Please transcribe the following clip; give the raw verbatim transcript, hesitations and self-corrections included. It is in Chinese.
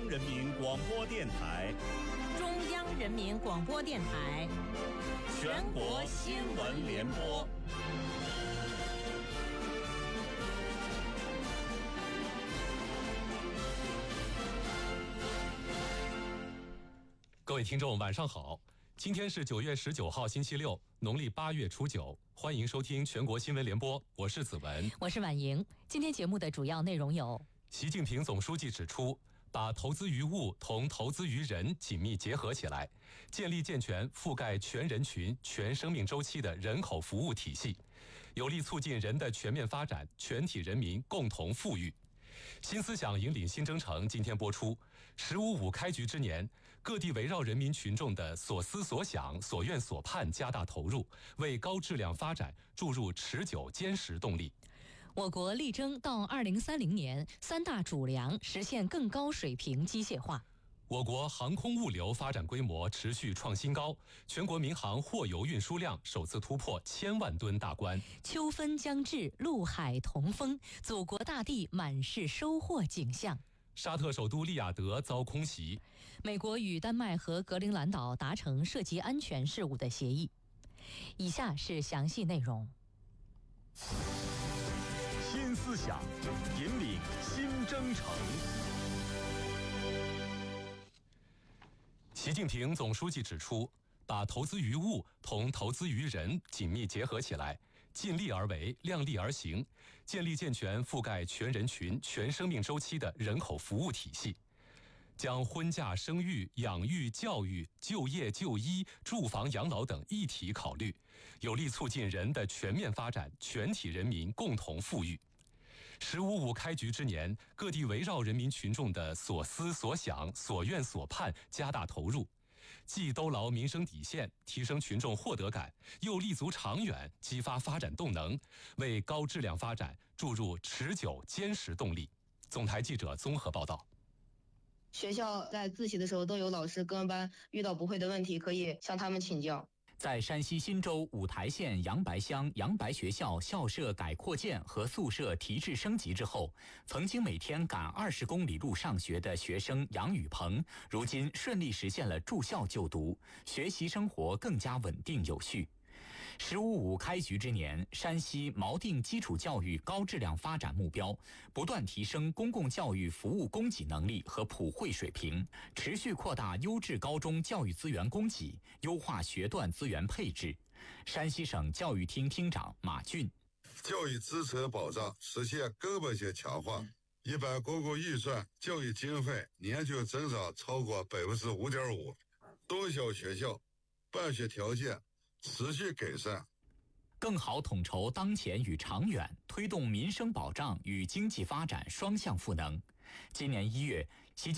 央人民广播电台、 中央人民广播电台全国新闻联播。 各位听众，晚上好！今天是九月十九号，星期六，农历八月初九。欢迎收听全国新闻联播，我是子文， 我是婉莹。今天节目的主要内容有： 习近平总书记指出，把投资于物同投资于人紧密结合起来，建立健全覆盖全人群、全生命周期的人口服务体系，有力促进人的全面发展，全体人民共同富裕。新思想引领新征程今天播出。十五五开局之年，各地围绕人民群众的所思所想、所愿所盼加大投入，为高质量发展注入持久坚实动力。 我国力争到二零三零年三大主粮实现更高水平机械化。 我国航空物流发展规模持续创新高，全国民航货邮运输量首次突破千万吨大关。 秋分将至，陆海同风，祖国大地满是收获景象。 沙特首都利雅得遭空袭。 美国与丹麦和格陵兰岛达成涉及安全事务的协议。以下是详细内容。 新思想引领新征程。 习近平总书记指出，把投资于物同投资于人紧密结合起来，尽力而为，量力而行，建立健全覆盖全人群、全生命周期的人口服务体系，将婚嫁、生育、养育、教育、就业、就医、住房、养老等一体考虑，有力促进人的全面发展，全体人民共同富裕。十五五开局之年，各地围绕人民群众的所思所想、所愿所盼加大投入，既兜牢民生底线，提升群众获得感，又立足长远，激发发展动能，为高质量发展注入持久坚实动力。总台记者综合报道。 学校在自习的时候都有老师跟班，遇到不会的问题可以向他们请教。 在山西忻州五台县杨白乡杨白学校校舍改扩建和宿舍提质升级之后，曾经每天赶二十公里路上学的学生杨宇鹏，如今顺利实现了住校就读，学习生活更加稳定有序。十五五开局之年，山西锚定基础教育高质量发展目标，不断提升公共教育服务供给能力和普惠水平，持续扩大优质高中教育资源供给，优化学段资源配置。山西省教育厅厅长马俊： 教育支持保障实现根本性强化，一般公共预算教育经费年均增长超过百分之五点五，中小学校办学条件持续改善， 更好统筹当前与长远，推动民生保障与经济发展双向赋能。今年一月，习